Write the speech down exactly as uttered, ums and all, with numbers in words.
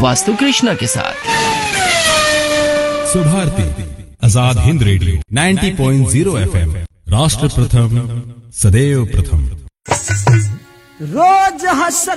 वास्तु कृष्णा के साथ। सुभारती आजाद हिंद रेडियो नब्बे पॉइंट शून्य एफएम, राष्ट्र प्रथम सदैव प्रथम। रोज हंस